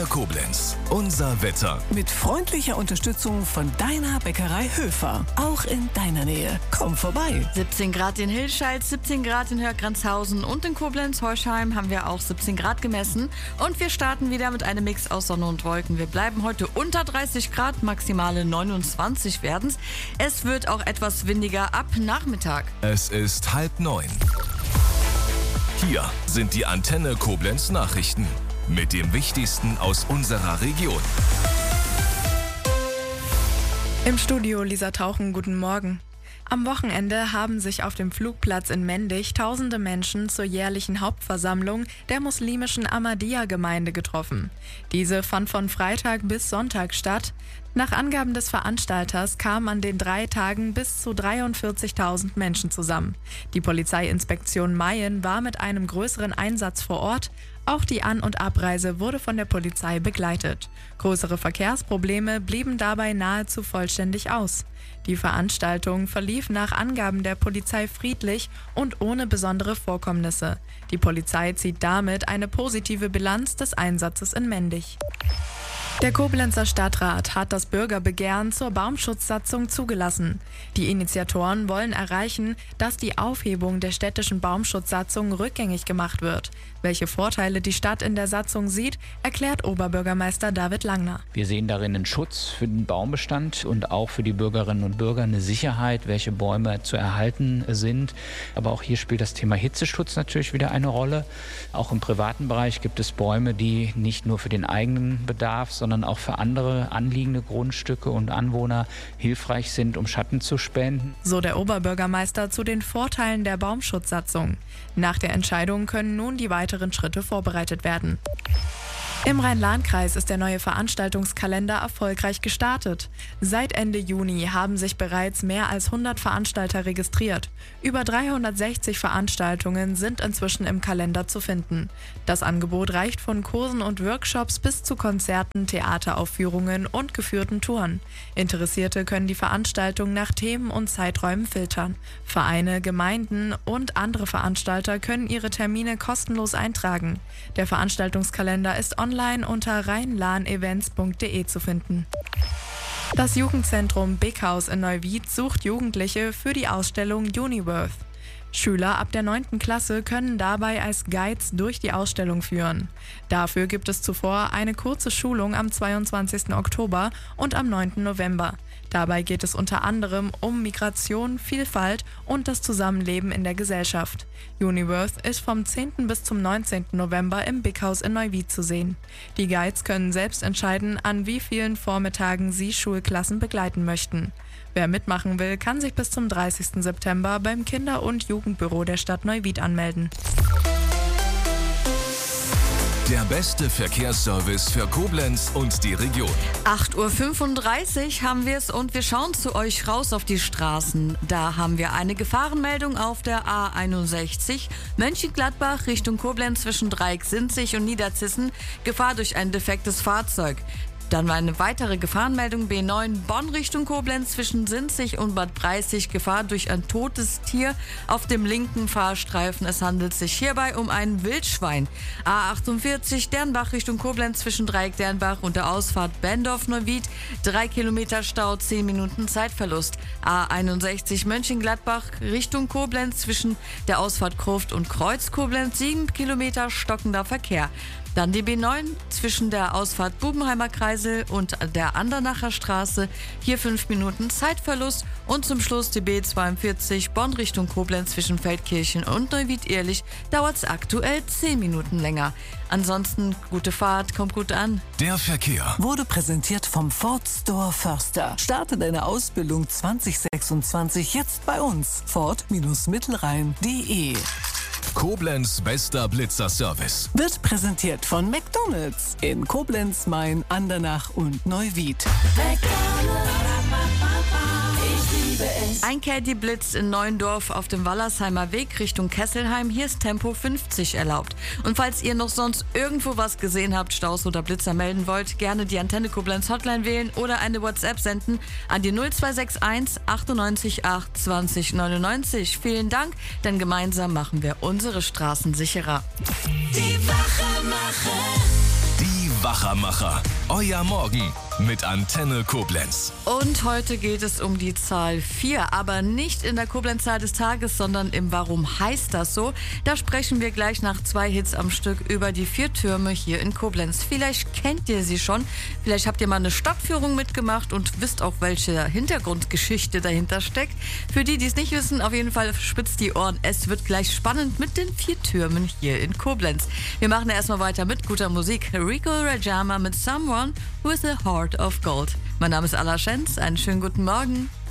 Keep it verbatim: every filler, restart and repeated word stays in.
Antenne Koblenz. Unser Wetter. Mit freundlicher Unterstützung von deiner Bäckerei Höfer. Auch in deiner Nähe. Komm vorbei. siebzehn Grad in Hilscheid, siebzehn Grad in Hörgranzhausen und in Koblenz-Horschheim haben wir auch siebzehn Grad gemessen. Und wir starten wieder mit einem Mix aus Sonne und Wolken. Wir bleiben heute unter dreißig Grad, maximale neunundzwanzig werden's. Es wird auch etwas windiger ab Nachmittag. Es ist halb neun. Hier sind die Antenne Koblenz Nachrichten mit dem Wichtigsten aus unserer Region. Im Studio Lisa Tauchen, guten Morgen. Am Wochenende haben sich auf dem Flugplatz in Mendig tausende Menschen zur jährlichen Hauptversammlung der muslimischen Ahmadiyya-Gemeinde getroffen. Diese fand von Freitag bis Sonntag statt. Nach Angaben des Veranstalters kamen an den drei Tagen bis zu dreiundvierzigtausend Menschen zusammen. Die Polizeiinspektion Mayen war mit einem größeren Einsatz vor Ort. Auch die An- und Abreise wurde von der Polizei begleitet. Größere Verkehrsprobleme blieben dabei nahezu vollständig aus. Die Veranstaltung verlief nach Angaben der Polizei friedlich und ohne besondere Vorkommnisse. Die Polizei zieht damit eine positive Bilanz des Einsatzes in Mendig. Der Koblenzer Stadtrat hat das Bürgerbegehren zur Baumschutzsatzung zugelassen. Die Initiatoren wollen erreichen, dass die Aufhebung der städtischen Baumschutzsatzung rückgängig gemacht wird. Welche Vorteile die Stadt in der Satzung sieht, erklärt Oberbürgermeister David Langner. Wir sehen darin einen Schutz für den Baumbestand und auch für die Bürgerinnen und Bürger eine Sicherheit, welche Bäume zu erhalten sind. Aber auch hier spielt das Thema Hitzeschutz natürlich wieder eine Rolle. Auch im privaten Bereich gibt es Bäume, die nicht nur für den eigenen Bedarf, sondern auch für andere anliegende Grundstücke und Anwohner hilfreich sind, um Schatten zu spenden. So der Oberbürgermeister zu den Vorteilen der Baumschutzsatzung. Nach der Entscheidung können nun die weiteren Schritte vorbereitet werden. Im Rhein-Lahn-Kreis ist der neue Veranstaltungskalender erfolgreich gestartet. Seit Ende Juni haben sich bereits mehr als hundert Veranstalter registriert. Über dreihundertsechzig Veranstaltungen sind inzwischen im Kalender zu finden. Das Angebot reicht von Kursen und Workshops bis zu Konzerten, Theateraufführungen und geführten Touren. Interessierte können die Veranstaltung nach Themen und Zeiträumen filtern. Vereine, Gemeinden und andere Veranstalter können ihre Termine kostenlos eintragen. Der Veranstaltungskalender ist online online unter rheinlahn events punkt de zu finden. Das Jugendzentrum Big House in Neuwied sucht Jugendliche für die Ausstellung Uniworth. Schüler ab der neunten Klasse können dabei als Guides durch die Ausstellung führen. Dafür gibt es zuvor eine kurze Schulung am zweiundzwanzigsten Oktober und am neunten November. Dabei geht es unter anderem um Migration, Vielfalt und das Zusammenleben in der Gesellschaft. Uniworth ist vom zehnten bis zum neunzehnten November im Big House in Neuwied zu sehen. Die Guides können selbst entscheiden, an wie vielen Vormittagen sie Schulklassen begleiten möchten. Wer mitmachen will, kann sich bis zum dreißigsten September beim Kinder- und Jugendbüro der Stadt Neuwied anmelden. Der beste Verkehrsservice für Koblenz und die Region. acht Uhr fünfunddreißig haben wir es und wir schauen zu euch raus auf die Straßen. Da haben wir eine Gefahrenmeldung auf der A einundsechzig. Mönchengladbach Richtung Koblenz zwischen Dreieck-Sinzig und Niederzissen. Gefahr durch ein defektes Fahrzeug. Dann war eine weitere Gefahrenmeldung B neun Bonn Richtung Koblenz zwischen Sinzig und Bad Breisig. Gefahr durch ein totes Tier auf dem linken Fahrstreifen. Es handelt sich hierbei um ein Wildschwein. A achtundvierzig Dernbach Richtung Koblenz zwischen Dreieck Dernbach und der Ausfahrt Bendorf-Neuwied. Drei Kilometer Stau, zehn Minuten Zeitverlust. A einundsechzig Mönchengladbach Richtung Koblenz zwischen der Ausfahrt Kroft und Kreuz Koblenz. Sieben Kilometer stockender Verkehr. Dann die B neun zwischen der Ausfahrt Bubenheimer Kreisel und der Andernacher Straße. Hier fünf Minuten Zeitverlust. Und zum Schluss die B zweiundvierzig Bonn Richtung Koblenz zwischen Feldkirchen und Neuwied-Ehrlich. Dauert es aktuell zehn Minuten länger. Ansonsten gute Fahrt, kommt gut an. Der Verkehr Wurde präsentiert vom Ford Store Förster. Starte deine Ausbildung zwanzig sechsundzwanzig jetzt bei uns. Ford Mittelrhein punkt de. Koblenz bester Blitzerservice. Wird präsentiert von McDonald's in Koblenz, Main, Andernach und Neuwied. Ein Caddy blitzt in Neuendorf auf dem Wallersheimer Weg Richtung Kesselheim. Hier ist Tempo fünfzig erlaubt. Und falls ihr noch sonst irgendwo was gesehen habt, Staus oder Blitzer melden wollt, gerne die Antenne Koblenz Hotline wählen oder eine WhatsApp senden an die null zwei sechs eins achtundneunzig acht zwanzig neunundneunzig. Vielen Dank, denn gemeinsam machen wir unsere Straßen sicherer. Die Wachermacher. Euer Morgen mit Antenne Koblenz. Und heute geht es um die Zahl vier, aber nicht in der Koblenz-Zahl des Tages, sondern im Warum heißt das so? Da sprechen wir gleich nach zwei Hits am Stück über die vier Türme hier in Koblenz. Vielleicht kennt ihr sie schon, vielleicht habt ihr mal eine Stadtführung mitgemacht und wisst auch, welche Hintergrundgeschichte dahinter steckt. Für die, die es nicht wissen, auf jeden Fall spitzt die Ohren. Es wird gleich spannend mit den vier Türmen hier in Koblenz. Wir machen erstmal weiter mit guter Musik. Rico Rajama mit Someone with a Heart of Gold. Mein Name ist Ala Schenz. Einen schönen guten Morgen.